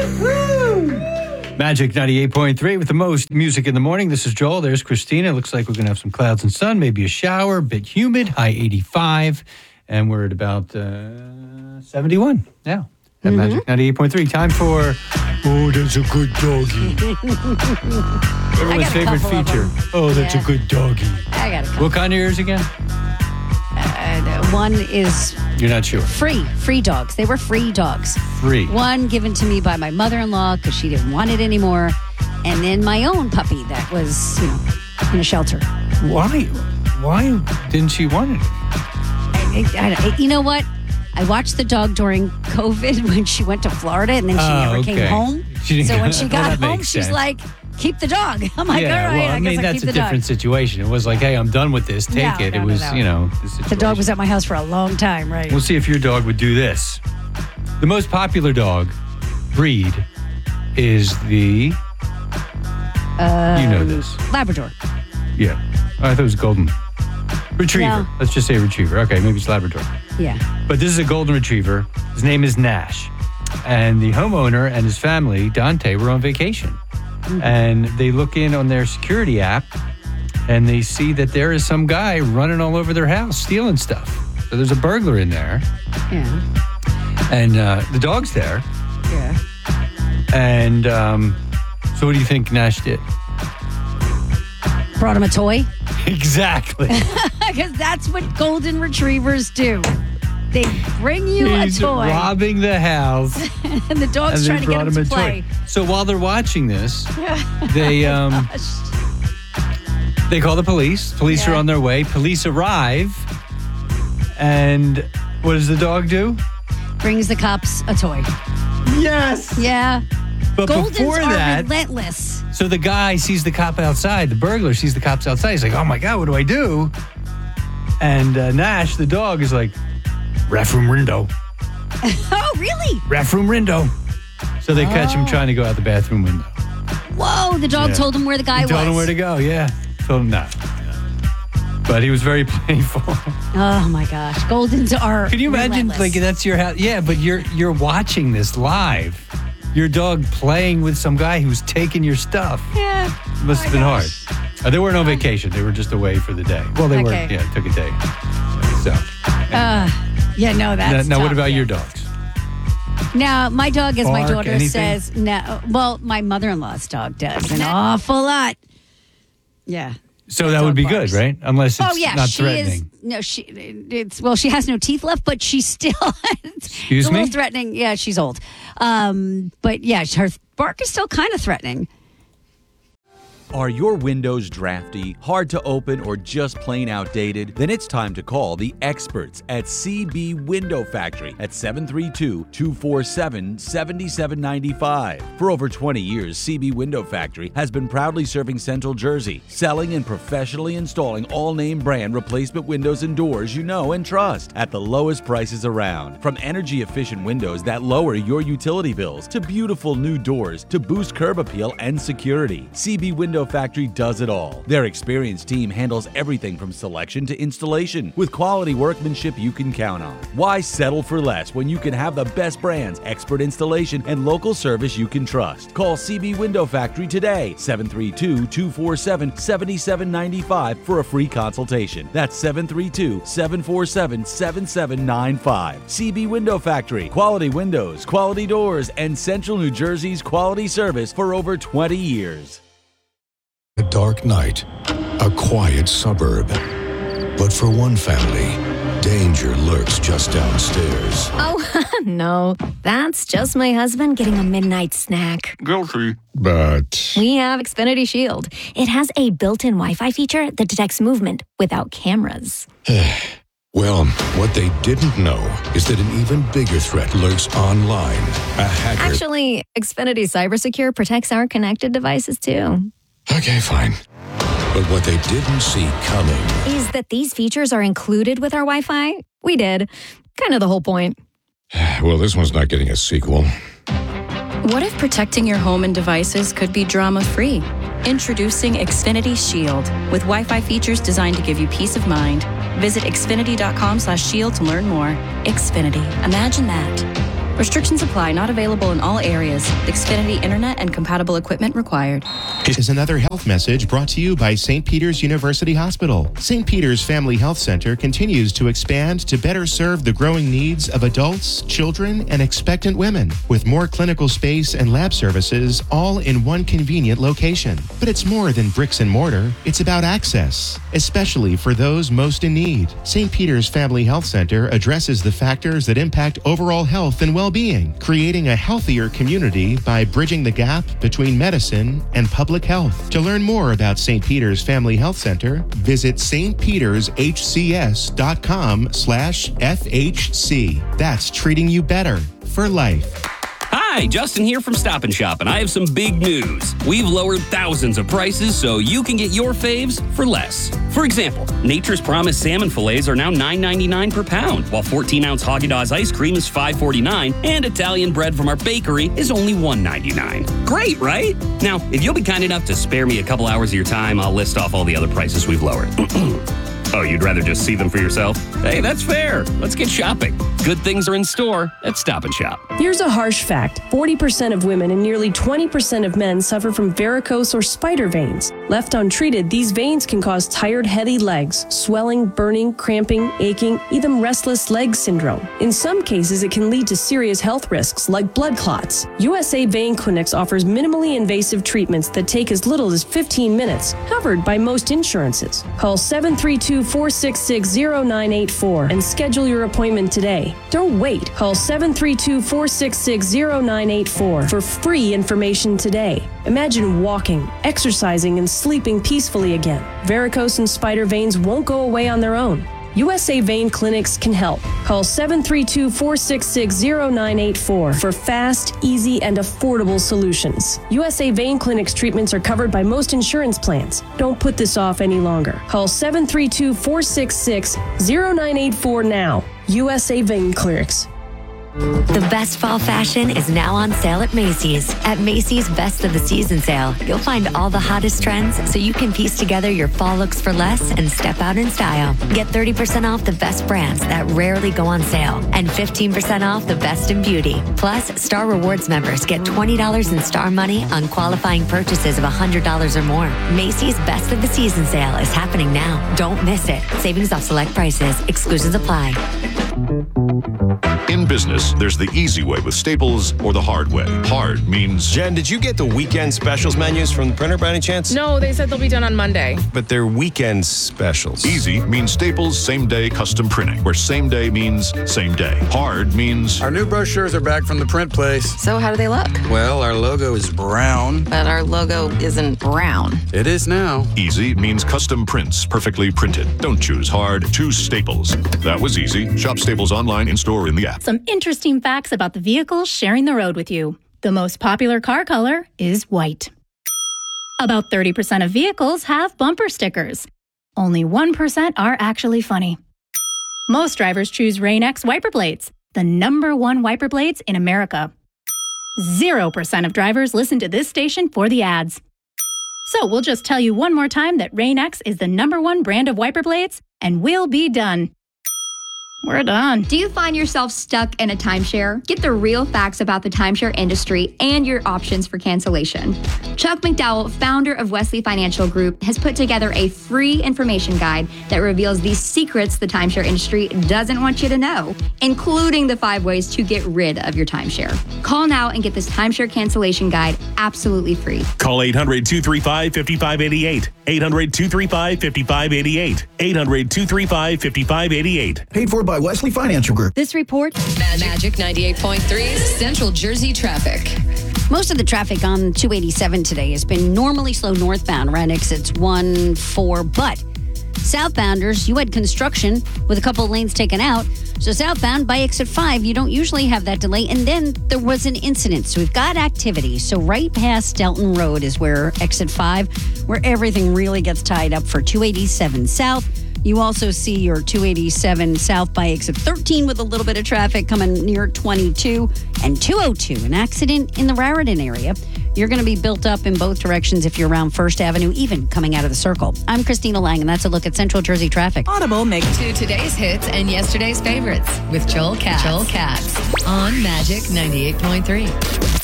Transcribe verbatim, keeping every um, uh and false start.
Magic ninety-eight point three with the most music in the morning. This is Joel. There's Christina. It looks like we're going to have some clouds and sun, maybe a shower, a bit humid, high eighty-five. And we're at about uh, seventy-one now at mm-hmm. Magic ninety-eight point three. Time for, oh, that's a good doggy. Everyone's favorite feature. Oh, that's yeah. a good doggy. I got a couple. What kind of ears again? Uh, one is... You're not sure? Free. Free dogs. They were free dogs. Free. One given to me by my mother-in-law because she didn't want it anymore. And then my own puppy that was, you know, in a shelter. Why? Why didn't she want it? I, I, I, you know what? I watched the dog during COVID when she went to Florida and then she oh, never okay. came home. She didn't so when go, she got well, home, she's sense. like, keep the dog. I'm like, yeah, all right, well, I, I mean, guess I that's keep the a different dog. situation. It was like, hey, I'm done with this. Take no, it. No, it was, no, no. you know, the situation. The dog was at my house for a long time, right? We'll see if your dog would do this. The most popular dog breed is the, uh, you know this. Labrador. Yeah. Oh, I thought it was golden. Retriever. No. Let's just say retriever. Okay, maybe it's Labrador. Yeah. But this is a golden retriever. His name is Nash. And the homeowner and his family, Dante, were on vacation. Mm-hmm. And they look in on their security app and they see that there is some guy running all over their house stealing stuff. So there's a burglar in there. Yeah. And uh, the dog's there. Yeah. And um, so what do you think Nash did? Brought him a toy. Exactly. Because that's what golden retrievers do. They bring you He's a toy. robbing the house. and the dog's and trying to get him to him play. Toy. So while they're watching this, they um, they call the police. Police yeah. are on their way. Police arrive. And what does the dog do? Brings the cops a toy. Yes. Yeah. But Goldens before are that, relentless. So the guy sees the cop outside. The burglar sees the cops outside. He's like, oh my God, what do I do? And uh, Nash, the dog, is like, ref room window. Oh, really? Ref room window. So they oh. catch him trying to go out the bathroom window. Whoa, the dog yeah. told him where the guy he was. Told him where to go, yeah. Told him that. But he was very playful. Oh my gosh, Goldens are Can you imagine, relentless. like, that's your house? Yeah, but you're you're watching this live. Your dog playing with some guy who's taking your stuff. Yeah. It must oh have been gosh. hard. Uh, they weren't on vacation. They were just away for the day. Well, they okay. were, yeah, took a day. So. Uh, yeah, no, that's Now, now tough, what about yeah. your dogs? Now, my dog, as Bark, my daughter anything? says, no. Well, my mother-in-law's dog does an awful lot. Yeah. So that would be barks. good, right? Unless it's oh, yeah, not she threatening. Is, no, she, it's, well, she has no teeth left, but she's still, it's, Excuse it's a little me? threatening. Yeah, she's old. Um, but yeah, her bark is still kind of threatening. Are your windows drafty, hard to open, or just plain outdated? Then it's time to call the experts at C B Window Factory at seven three two, two four seven, seven seven nine five. For over twenty years, C B Window Factory has been proudly serving Central Jersey, selling and professionally installing all name brand replacement windows and doors you know and trust at the lowest prices around. From energy-efficient windows that lower your utility bills to beautiful new doors to boost curb appeal and security, C B Window Factory does it all. Their experienced team handles everything from selection to installation with quality workmanship you can count on. Why settle for less when you can have the best brands, expert installation, and local service you can trust? Call C B Window Factory today, seven three two, two four seven, seven seven nine five for a free consultation. That's seven three two, seven four seven, seven seven nine five. C B Window Factory, quality windows, quality doors, and Central New Jersey's quality service for over twenty years. A dark night, a quiet suburb. But for one family, danger lurks just downstairs. Oh, no. That's just my husband getting a midnight snack. Guilty. But We have Xfinity Shield. It has a built-in Wi-Fi feature that detects movement without cameras. well, what they didn't know is that an even bigger threat lurks online. A hacker. Actually, Xfinity Cybersecure protects our connected devices, too. Okay, fine. But what they didn't see coming is that these features are included with our Wi-Fi. We did. Kind of the whole point. Well, this one's not getting a sequel. What if protecting your home and devices could be drama-free? Introducing Xfinity Shield with Wi-Fi features designed to give you peace of mind. Visit Xfinity dot com slash shield to learn more. Xfinity. Imagine that. Restrictions apply. Not available in all areas. Xfinity Internet and compatible equipment required. Is another health message brought to you by Saint Peter's University Hospital. Saint Peter's Family Health Center continues to expand to better serve the growing needs of adults, children, and expectant women, with more clinical space and lab services all in one convenient location. But it's more than bricks and mortar. It's about access, especially for those most in need. Saint Peter's Family Health Center addresses the factors that impact overall health and well-being, creating a healthier community by bridging the gap between medicine and public health. To learn more about Saint Peter's Family Health Center, visit s t peters h c s dot com slash F H C. That's treating you better for life. Hi, Justin here from Stop and Shop, and I have some big news. We've lowered thousands of prices so you can get your faves for less. For example, Nature's Promise salmon fillets are now nine ninety-nine per pound, while fourteen ounce Haagen-Dazs ice cream is five forty-nine, and Italian bread from our bakery is only one ninety-nine. Great, right? Now, if you'll be kind enough to spare me a couple hours of your time, I'll list off all the other prices we've lowered. Oh, you'd rather just see them for yourself? Hey, that's fair. Let's get shopping. Good things are in store at Stop and Shop. Here's a harsh fact. forty percent of women and nearly twenty percent of men suffer from varicose or spider veins. Left untreated, these veins can cause tired, heady legs, swelling, burning, cramping, aching, even restless leg syndrome. In some cases, it can lead to serious health risks like blood clots. U S A Vein Clinics offers minimally invasive treatments that take as little as fifteen minutes, covered by most insurances. Call seven three two, four six six, zero nine eight four and schedule your appointment today. Don't wait. Call seven three two, four six six, zero nine eight four for free information today. Imagine walking, exercising, and sleeping peacefully again. Varicose and spider veins won't go away on their own. U S A Vein Clinics can help. Call seven three two, four six six, zero nine eight four for fast, easy, and affordable solutions. U S A Vein Clinics treatments are covered by most insurance plans. Don't put this off any longer. Call seven three two, four six six, zero nine eight four now. U S A Vein Clinics. The best fall fashion is now on sale at Macy's. At Macy's Best of the Season sale, you'll find all the hottest trends so you can piece together your fall looks for less and step out in style. Get thirty percent off the best brands that rarely go on sale and fifteen percent off the best in beauty. Plus, Star Rewards members get twenty dollars in Star Money on qualifying purchases of one hundred dollars or more. Macy's Best of the Season sale is happening now. Don't miss it. Savings off select prices. Exclusions apply. In business, there's the easy way with Staples or the hard way. Hard means... Jen, did you get the weekend specials menus from the printer by any chance? No, they said they'll be done on Monday. But they're weekend specials. Easy means Staples same-day custom printing, where same day means same day. Hard means... Our new brochures are back from the print place. So how do they look? Well, our logo is brown. But our logo isn't brown. It is now. Easy means custom prints, perfectly printed. Don't choose hard, choose Staples. That was easy. Shop Staples online, in-store, in the app. Some interesting facts about the vehicles sharing the road with you. The most popular car color is white. About thirty percent of vehicles have bumper stickers. Only one percent are actually funny. Most drivers choose Rain-X wiper blades, the number one wiper blades in America. Zero percent of drivers listen to this station for the ads. So we'll just tell you one more time that Rain-X is the number one brand of wiper blades, and we'll be done. We're done. Do you find yourself stuck in a timeshare? Get the real facts about the timeshare industry and your options for cancellation. Chuck McDowell, founder of Wesley Financial Group, has put together a free information guide that reveals the secrets the timeshare industry doesn't want you to know, including the five ways to get rid of your timeshare. Call now and get this timeshare cancellation guide absolutely free. Call eight hundred, two three five, five five eight eight. eight hundred, two three five, five five eight eight. eight hundred, two three five, five five eight eight. Paid for by Wesley Financial Group. This report, Magic ninety-eight point three, Central Jersey traffic. Most of the traffic on two eighty-seven today has been normally slow northbound around exits one, four, but southbounders, you had construction with a couple lanes taken out. So southbound by exit five, you don't usually have that delay. And then there was an incident. So we've got activity. So right past Delton Road is where exit five, where everything really gets tied up for two eighty-seven south. You also see your two eighty-seven south by exit thirteen with a little bit of traffic coming near twenty-two and two oh two. An accident in the Raritan area. You're going to be built up in both directions if you're around First Avenue, even coming out of the Circle. I'm Christina Lang, and that's a look at Central Jersey traffic. Audible makes to today's hits and yesterday's favorites with Joel Katz. Joel Katz on Magic ninety-eight point three.